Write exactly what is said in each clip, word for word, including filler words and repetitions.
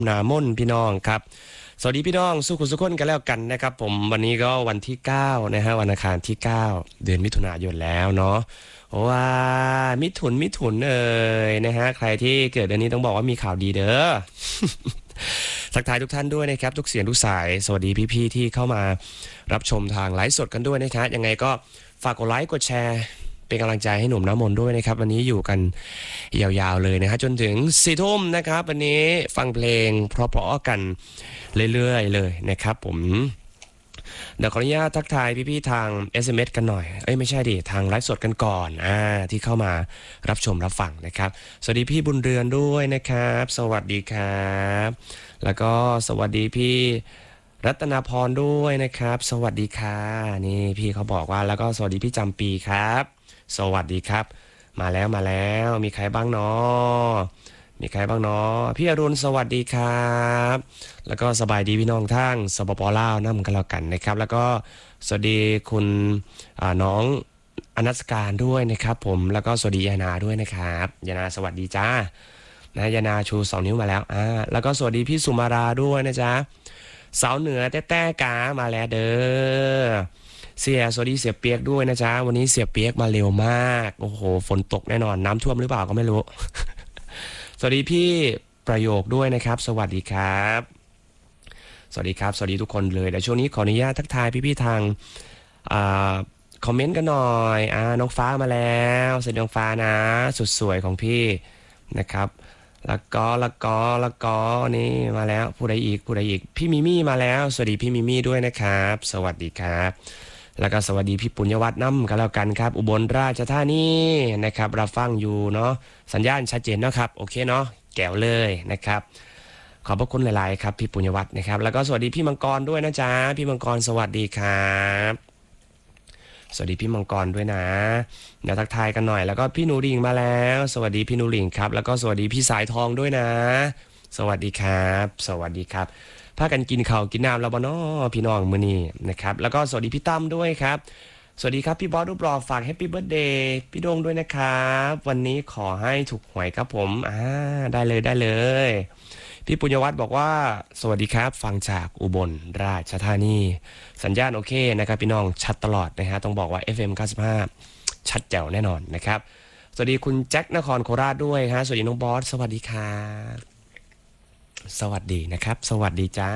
นามนพี่น้องครับสวัสดีพี่น้องสุขุสุขคนกันแล้วกันนะครับผมวันนี้ก็วันที่เก้านะฮะวันอังคารที่เก้าเดือนมิถุนายนแล้วเนาะว้ามิถุนมิถุนเอ่ยนะฮะใครที่เกิดเดือนนี้ต้องบอกว่ามีข่าวดีเด้อ ทักทายทุกท่านด้วยนะครับทุกเสียงทุกสายสวัสดีพี่ๆที่เข้ามารับชมทางไลฟ์สดกันด้วยนะครับยังไงก็ฝากกดไลค์กดแชร์เป็นกำลังใจให้หนุ่มน้ำมนต์ด้วยนะครับวันนี้อยู่กันยาวๆเลยนะฮะจนถึงสี่ทุ่มนะครับวันนี้ฟังเพลงเพราะๆกันเรื่อยๆเลยนะครับผมเดี๋ยวขออนุญาตทักทายพี่ๆทาง เอส เอ็ม เอส กันหน่อยเอ้ยไม่ใช่ดิทางไลฟ์สดกันก่อนอ่าที่เข้ามารับชมรับฟังนะครับสวัสดีพี่บุญเรือนด้วยนะครับสวัสดีครับแล้วก็สวัสดีพี่รัตนาพรด้วยนะครับสวัสดีค่ะนี่พี่เขาบอกว่าแล้วก็สวัสดีพี่จำปีครับสวัสดีครับมาแล้วมาแล้วมีใครบ้างเนาะมีใครบ้างเนาะพี่อรุณสวัสดีครับแล้วก็สบายดีพี่น้องทั้งสปปลาวนั่นกันแล้วกันนะครับแล้วก็สวัสดีคุณน้องอนัสการด้วยนะครับผมแล้วก็สวัสดียานาด้วยนะครับยานาสวัสดีจ้านะยานาชูสองนิ้วมาแล้วอ่าแล้วก็สวัสดีพี่สุมาราด้วยนะจ๊ะสาวเหนือแต้แต้กามาแล้วเด้อเสียสวัสดีเสียเปียกด้วยนะจ๊ะวันนี้เสียเปียกมาเร็วมากโอ้โหฝนตกแน่นอนน้ำท่วมหรือเปล่าก็ไม่รู้ สวัสดีพี่ประโยคด้วยนะครับสวัสดีครับสวัสดีครับสวัสดีทุกคนเลยแต่ช่วงนี้ขออนุญาตทักทายพี่ๆทางอ่าคอมเมนต์กันหน่อยอ่าน้องฟ้ามาแล้วสวัสดีน้องฟ้านะสุดสวยของพี่นะครับแล้วก็แล้วก็แล้วก็นี่มาแล้วผู้ใดอีกผู้ใดอีกพี่มิมี่มาแล้วสวัสดีพี่มิมี่ด้วยนะครับสวัสดีครับแล้วก็สวัสดีพี่ปุญญวัฒน์น้ำกันแล้วกันครับอุบลราชธานีนะครับรับฟังอยู่เนาะสัญญาณชัดเจนเนาะครับโอเคเนาะแก้วเลยนะครับขอบพระคุณหลายๆครับพี่ปุญญวัฒน์นะครับแล้วก็สวัสดีพี่มังกรด้วยนะจ๊ะพี่มังกรสวัสดีครับสวัสดีพี่มังกรด้วยนะเดี๋ยวทักทายกันหน่อยแล้วก็พี่นูริงมาแล้วสวัสดีพี่นูริงครับแล้วก็สวัสดีพี่สายทองด้วยนะสวัสดีครับสวัสดีครับพากันกินข้าวกินน้ำแล้วบ่น้อพี่น้องมื้อนี้นะครับแล้วก็สวัสดีพี่ตั้มด้วยครับสวัสดีครับพี่บอสรูปรอฝากแฮปปี้เบิร์ธเดย์พี่โด่งด้วยนะครับวันนี้ขอให้ถูกหวยครับผมอ่าได้เลยได้เลยพี่ปุญญวัฒน์บอกว่าสวัสดีครับฟังจากอุบลราชธานีสัญญาณโอเคนะครับพี่น้องชัดตลอดนะฮะต้องบอกว่า เอฟ เอ็ม เก้าสิบห้าชัดแจ๋วแน่นอนนะครับสวัสดีคุณแจ็คนครโคราชด้วยฮะสวัสดีน้องบอสสวัสดีครับสวัสดีนะครับสวัสดีจ้า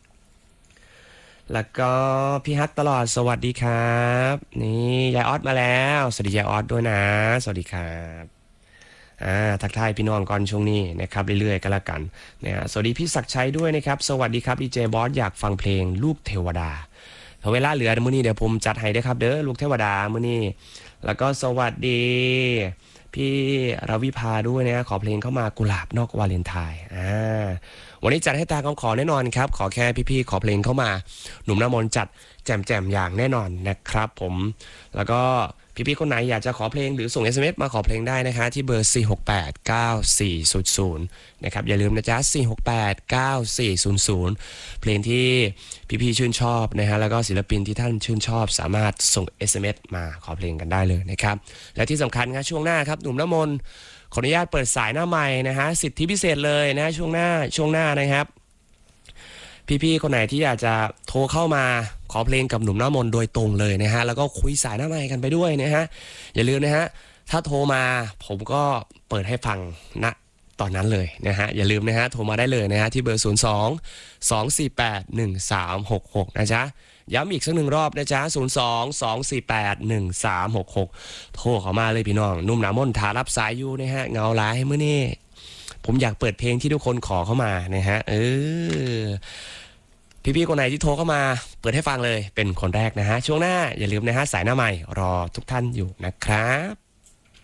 แล้วก็พี่ฮัทตลอดสวัสดีครับนี่ยายออสมาแล้วสวัสดียายออสด้วยนะสวัสดีครับอ่าทักทายพี่น้องก่อนช่วงนี้นะครับเรื่อยๆกันละกันนะสวัสดีพี่ศักดิ์ชัยด้วยนะครับสวัสดีครับดีเจบอสอยากฟังเพลงลูกเทวดาเวลาเหลือมื้อนี้เดี๋ยวผมจัดให้ได้ครับเด้อลูกเทวดามื้อนี้แล้วก็สวัสดีพี่รวิภาด้วยนะขอเพลงเข้ามากุหลาบนอกวาเลนไทน์อ่าวันนี้จัดให้ตามคำขอแน่นอนครับขอแค่พี่ๆขอเพลงเข้ามาหนุ่มน้ำมนต์จัดแจมๆอย่างแน่นอนนะครับผมแล้วก็พี่ๆคนไหนอยากจะขอเพลงหรือส่ง เอส เอ็ม เอส มาขอเพลงได้นะคะที่เบอร์สี่ หก แปด เก้า สี่ ศูนย์ ศูนย์นะครับอย่าลืมนะจ๊ะสี่ หก แปด เก้า สี่ ศูนย์ ศูนย์เพลงที่พี่ๆชื่นชอบนะฮะแล้วก็ศิลปินที่ท่านชื่นชอบสามารถส่ง เอส เอ็ม เอส มาขอเพลงกันได้เลยนะครับและที่สำคัญครับช่วงหน้าครับหนุ่มน้ำมนต์ขออนุญาตเปิดสายหน้าใหม่นะฮะสิทธิพิเศษเลยนะช่วงหน้าช่วงหน้านะครับพี่ๆคนไหนที่อยากจะโทรเข้ามาขอเพลงกับหนุ่มน้ำมนต์โดยตรงเลยนะฮะแล้วก็คุยสายหน้าไมค์กันไปด้วยนะฮะอย่าลืมนะฮะถ้าโทรมาผมก็เปิดให้ฟังณตอนนั้นเลยนะฮะอย่าลืมนะฮะโทรมาได้เลยนะฮะที่เบอร์ ศูนย์ สอง สอง สี่ แปด หนึ่ง สาม หก หกนะจ๊ะย้ำอีกสักหนึ่งรอบนะจ๊ะศูนย์ สอง สอง สี่ แปด หนึ่ง สาม หก หกโทรเข้ามาเลยพี่น้องหนุ่มน้ำมนต์ถารับสายอยู่นะฮะเงาหลายมื้อนี้ผมอยากเปิดเพลงที่ทุกคนขอเข้ามานะฮะเออพี่ๆคนไหนที่โทรเข้ามาเปิดให้ฟังเลยเป็นคนแรกนะฮะช่วงหน้าอย่าลืมนะฮะสายหน้าใหม่รอทุกท่านอยู่นะครับ